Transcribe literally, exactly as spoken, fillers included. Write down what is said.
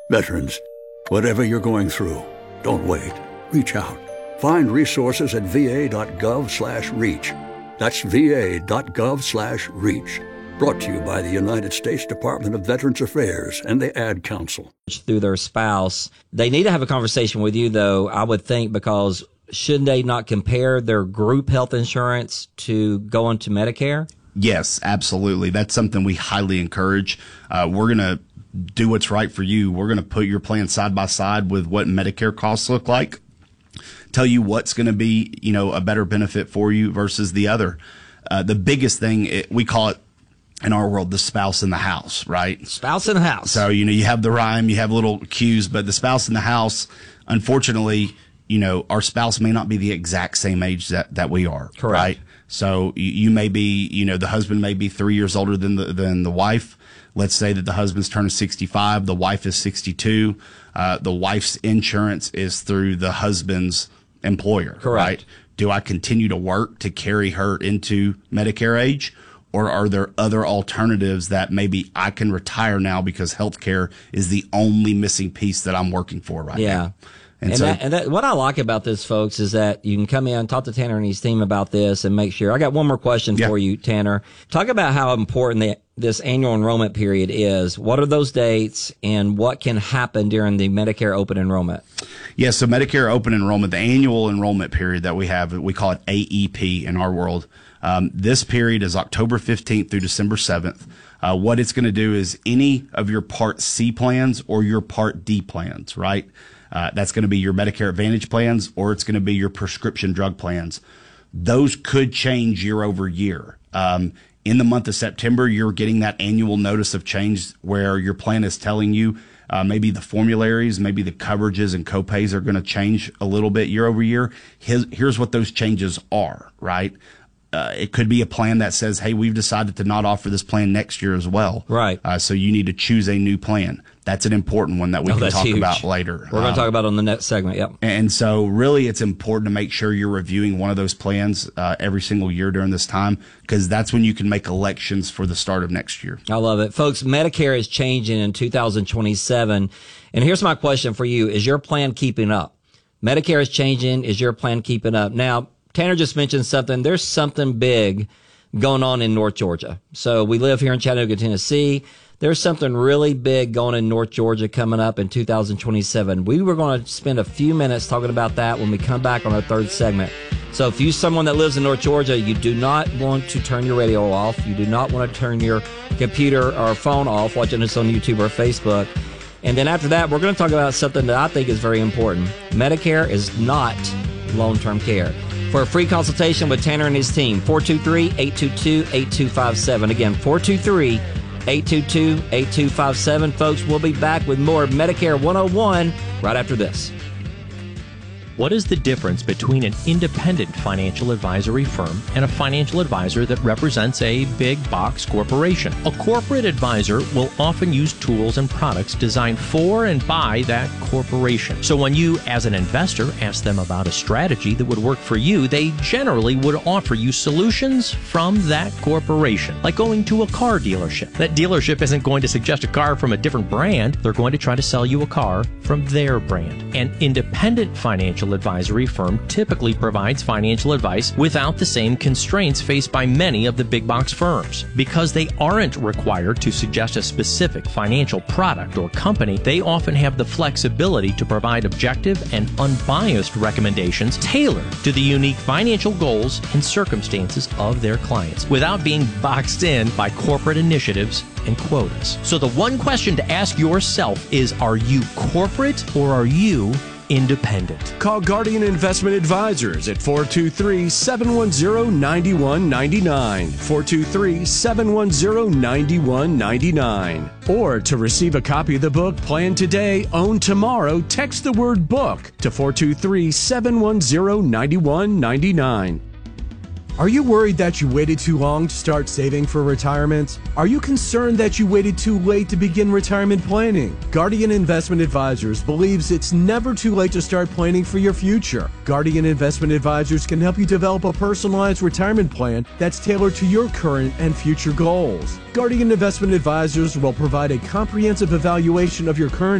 Veterans, whatever you're going through, don't wait. Reach out. Find resources at va.gov slash reach. That's va.gov slash reach. Brought to you by the United States Department of Veterans Affairs and the Ad Council. Through their spouse. They need to have a conversation with you, though, I would think, because shouldn't they not compare their group health insurance to going to Medicare? Yes, absolutely. That's something we highly encourage. Uh, we're going to do what's right for you. We're going to put your plan side by side with what Medicare costs look like, tell you what's going to be, you know, a better benefit for you versus the other. Uh, the biggest thing, it, we call it in our world, the spouse in the house, right? Spouse in the house. So, you know, you have the rhyme, you have little cues, but the spouse in the house, unfortunately, you know, our spouse may not be the exact same age that, that we are. Correct. Right? So you, you may be, you know, the husband may be three years older than the, than the wife. Let's say that the husband's turning sixty-five, the wife is sixty-two. Uh, the wife's insurance is through the husband's employer. Correct. Right? Do I continue to work to carry her into Medicare age? Or are there other alternatives that maybe I can retire now because healthcare is the only missing piece that I'm working for right yeah. now? And, and, so, that, and that, what I like about this, folks, is that you can come in, talk to Tanner and his team about this and make sure. I got one more question yeah. for you, Tanner. Talk about how important the, this annual enrollment period is. What are those dates and what can happen during the Medicare open enrollment? Yeah, so Medicare open enrollment, the annual enrollment period that we have, we call it A E P in our world. Um, this period is October fifteenth through December seventh. Uh, what it's going to do is any of your Part C plans or your Part D plans, right? Uh, that's going to be your Medicare Advantage plans, or it's going to be your prescription drug plans. Those could change year over year. Um, in the month of September, you're getting that annual notice of change where your plan is telling you uh, maybe the formularies, maybe the coverages and copays are going to change a little bit year over year. His, here's what those changes are, right? Uh, it could be a plan that says, hey, we've decided to not offer this plan next year as well. Right. Uh, so you need to choose a new plan. That's an important one that we oh, can talk huge. about later. We're going um, to talk about it on the next segment. Yep. And so really it's important to make sure you're reviewing one of those plans uh, every single year during this time, because that's when you can make elections for the start of next year. I love it. Folks, Medicare is changing in two thousand twenty-seven. And here's my question for you. Is your plan keeping up? Medicare is changing. Is your plan keeping up? Now, Tanner just mentioned something. There's something big going on in North Georgia. So we live here in Chattanooga, Tennessee. There's something really big going in North Georgia coming up in two thousand twenty-seven. We were going to spend a few minutes talking about that when we come back on our third segment. So if you're someone that lives in North Georgia, you do not want to turn your radio off. You do not want to turn your computer or phone off watching us on YouTube or Facebook. And then after that, we're going to talk about something that I think is very important. Medicare is not long-term care. For a free consultation with Tanner and his team, four two three, eight two two, eight two five seven. Again, four two three, eight two two, eight two five seven. Folks, we'll be back with more Medicare one oh one right after this. What is the difference between an independent financial advisory firm and a financial advisor that represents a big box corporation? A corporate advisor will often use tools and products designed for and by that corporation. So when you, as an investor, ask them about a strategy that would work for you, they generally would offer you solutions from that corporation, like going to a car dealership. That dealership isn't going to suggest a car from a different brand. They're going to try to sell you a car from their brand. An independent financial advisory firm typically provides financial advice without the same constraints faced by many of the big box firms. Because they aren't required to suggest a specific financial product or company, they often have the flexibility to provide objective and unbiased recommendations tailored to the unique financial goals and circumstances of their clients, without being boxed in by corporate initiatives and quotas. So the one question to ask yourself is, are you corporate or are you independent? Call Guardian Investment Advisors at four two three, seven one zero, nine one nine nine, four two three, seven one zero, nine one nine nine. Or to receive a copy of the book Plan Today, Own Tomorrow, text the word book to four two three, seven one zero, nine one nine nine. Are you worried that you waited too long to start saving for retirement? Are you concerned that you waited too late to begin retirement planning? Guardian Investment Advisors believes it's never too late to start planning for your future. Guardian Investment Advisors can help you develop a personalized retirement plan that's tailored to your current and future goals. Guardian Investment Advisors will provide a comprehensive evaluation of your current